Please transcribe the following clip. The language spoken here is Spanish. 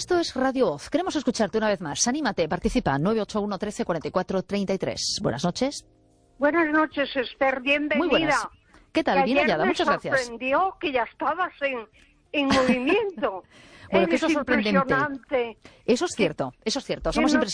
Esto es Radio Voz. Queremos escucharte una vez más. Anímate, participa. 981 13 44 33. Buenas noches. Buenas noches, Esther. Bienvenida. Muy buenas. ¿Qué tal? Bien hallada. Muchas gracias. Me sorprendió que ya estabas en movimiento. Bueno, que eso es sorprendente. Impresionante. Eso es cierto, eso es cierto. Somos ¿Quién no